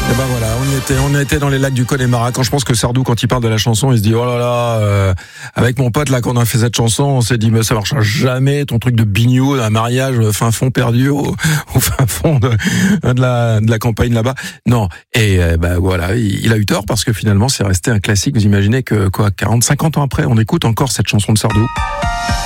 Et ben voilà, on était dans les lacs du Connemara. Quand je pense que Sardou, quand il parle de la chanson, il se dit oh là là, avec mon pote là, quand on a fait cette chanson, on s'est dit mais ça marchera jamais, ton truc de bignou, d'un mariage fin fond perdu au fin fond de la campagne là-bas. Non, et ben voilà, il a eu tort parce que finalement c'est resté un classique. Vous imaginez que 40, 50 ans après, on écoute encore cette chanson de Sardou.